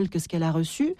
que ce qu'elle a reçu.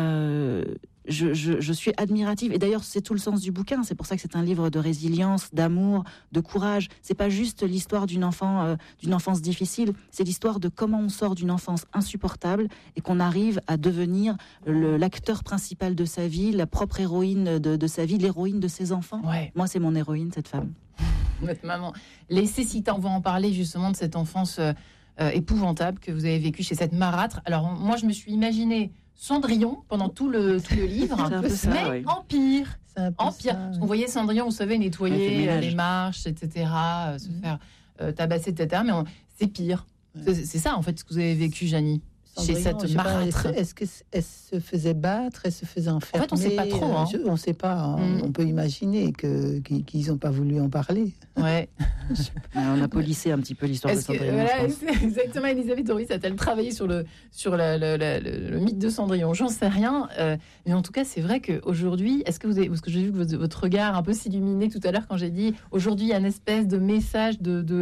Je suis admirative. Et d'ailleurs, c'est tout le sens du bouquin. C'est pour ça que c'est un livre de résilience, d'amour, de courage. C'est pas juste l'histoire d'une enfance difficile. C'est l'histoire de comment on sort d'une enfance insupportable et qu'on arrive à devenir l'acteur principal de sa vie, la propre héroïne de sa vie, l'héroïne de ses enfants. Ouais. Moi, c'est mon héroïne, cette femme. Votre maman. Les Cécita, on va en parler justement de cette enfance épouvantable que vous avez vécue chez cette marâtre. Alors, moi, je me suis imaginé Cendrillon pendant tout le livre, mais en pire. Parce qu'on voyait Cendrillon, vous savez, nettoyer les marches, etc., se faire tabasser, etc. Mais c'est pire. C'est ça, en fait, ce que vous avez vécu, Janie, chez cette marâtre. Est-ce qu'elle se faisait battre, elle se faisait enfermer? En fait, on ne sait pas trop. On ne sait pas. On peut imaginer qu'ils n'ont pas voulu en parler. Ouais. On a polissé un petit peu l'histoire de Cendrillon. Voilà, c'est exactement. Elisabeth Doris a-t-elle travaillé sur le mythe de Cendrillon? J'en sais rien. Mais en tout cas, c'est vrai qu'aujourd'hui, parce que j'ai vu que votre regard un peu s'illuminait tout à l'heure quand j'ai dit aujourd'hui, il y a une espèce de message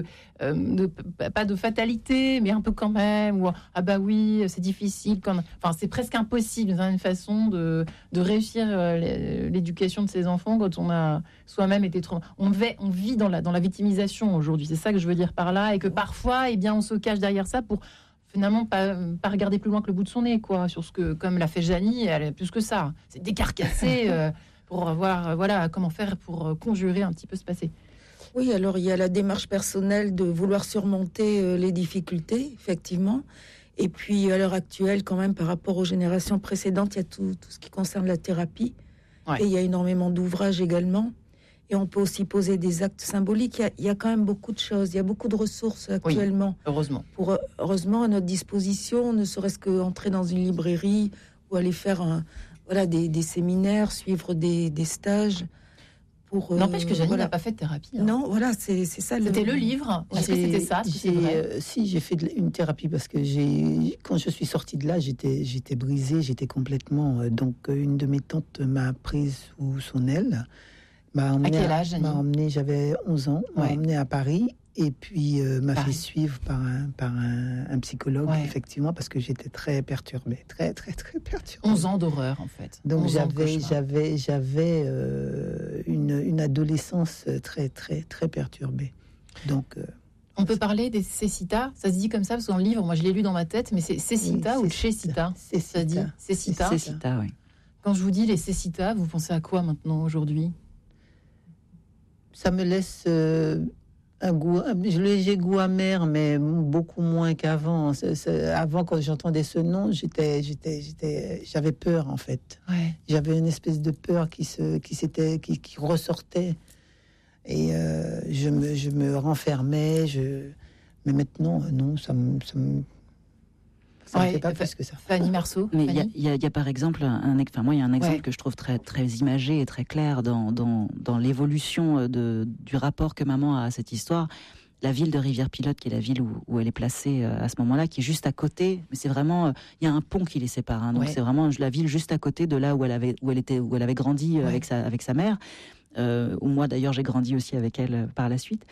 pas de fatalité, mais un peu quand même. Ou, ah bah oui, c'est difficile. Enfin, c'est presque impossible d'une façon de réussir l'éducation de ses enfants quand on a soi-même été trop. On vit dans la victimisation aujourd'hui. C'est ça que je veux dire par là, et que parfois, eh bien, on se cache derrière ça pour finalement pas regarder plus loin que le bout de son nez, quoi, sur ce que, comme l'a fait Janie, elle a plus que ça. C'est décarcasser pour voir, voilà, comment faire pour conjurer un petit peu ce passé. Oui, alors il y a la démarche personnelle de vouloir surmonter les difficultés, effectivement. Et puis à l'heure actuelle, quand même, par rapport aux générations précédentes, il y a tout ce qui concerne la thérapie. Ouais. Et il y a énormément d'ouvrages également. Et on peut aussi poser des actes symboliques. Il y a quand même beaucoup de choses. Il y a beaucoup de ressources actuellement. Oui, heureusement, à notre disposition, ne serait-ce qu'entrer dans une librairie ou aller faire des séminaires, suivre des stages. N'empêche que Janie n'a pas fait de thérapie. Hein. Non, voilà, c'est ça. C'était le livre. Est-ce que c'était ça? Si, j'ai fait une thérapie parce que quand je suis sortie de là, j'étais brisée, j'étais complètement. Donc, une de mes tantes m'a prise sous son aile. À quel âge, Janie? J'avais 11 ans, m'a emmenée à Paris et puis m'a fait suivre par un psychologue, effectivement, parce que j'étais très perturbée, très, très, très perturbée. 11 ans d'horreur, en fait. Donc j'avais une adolescence très, très, très perturbée. Donc... on peut parler des Cécita, ça se dit comme ça, parce que dans le livre, moi je l'ai lu dans ma tête, mais c'est Cécita ou Cécita? Ça dit Cécita. Cécita, oui. Quand je vous dis les Cécita, vous pensez à quoi maintenant, aujourd'hui? Ça me laisse un léger goût amer, mais beaucoup moins qu'avant. Avant, quand j'entendais ce nom, j'avais peur, en fait. Ouais. J'avais une espèce de peur qui ressortait. Et je me renfermais. Mais maintenant, non, ça me fait pas plus que ça. Fanny Marceau. Mais il y a par exemple il y a un exemple que je trouve très, très imagé et très clair dans l'évolution du rapport que maman a à cette histoire. La ville de Rivière-Pilote, qui est la ville où elle est placée à ce moment-là, qui est juste à côté. Mais c'est vraiment, il y a un pont qui les sépare. Hein, donc c'est vraiment la ville juste à côté de là où elle avait grandi avec sa mère. Où moi d'ailleurs j'ai grandi aussi avec elle par la suite.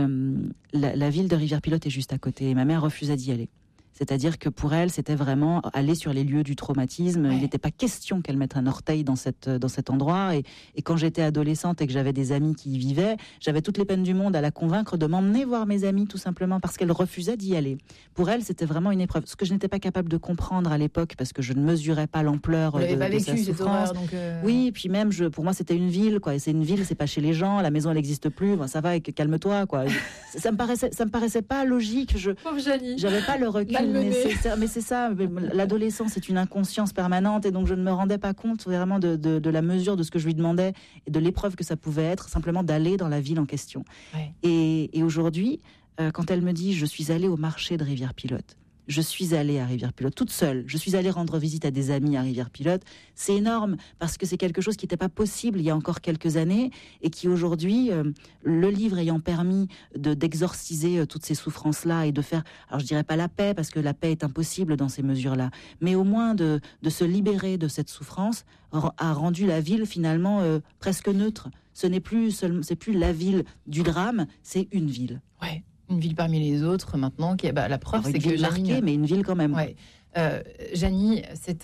La ville de Rivière-Pilote est juste à côté. Et ma mère refusait d'y aller. C'est-à-dire que pour elle, c'était vraiment aller sur les lieux du traumatisme. Il n'était pas question qu'elle mette un orteil dans cet endroit. Et quand j'étais adolescente et que j'avais des amis qui y vivaient, j'avais toutes les peines du monde à la convaincre de m'emmener voir mes amis, tout simplement parce qu'elle refusait d'y aller. Pour elle, c'était vraiment une épreuve. Ce que je n'étais pas capable de comprendre à l'époque, parce que je ne mesurais pas l'ampleur de sa souffrance. Oui, puis même, pour moi, c'était une ville, quoi. Et c'est une ville, c'est pas chez les gens. La maison, elle n'existe plus. Bon, ça va, calme-toi, quoi. Ça me paraissait pas logique. Pauvre Janie. J'avais pas le recul. Mais c'est ça, l'adolescence est une inconscience permanente et donc je ne me rendais pas compte vraiment de la mesure de ce que je lui demandais et de l'épreuve que ça pouvait être simplement d'aller dans la ville en question. Ouais. Et aujourd'hui, quand elle me dit « je suis allée au marché de Rivière-Pilote », je suis allée à Rivière-Pilote toute seule. Je suis allée rendre visite à des amis à Rivière-Pilote. C'est énorme parce que c'est quelque chose qui n'était pas possible il y a encore quelques années et qui aujourd'hui, le livre ayant permis d'exorciser toutes ces souffrances-là et de faire, alors je dirais pas la paix parce que la paix est impossible dans ces mesures-là, mais au moins de se libérer de cette souffrance a rendu la ville finalement presque neutre. C'est plus la ville du drame, c'est une ville. Ouais. Une ville parmi les autres, maintenant, la preuve, c'est que marquée, mais une ville quand même. Ouais. Janie,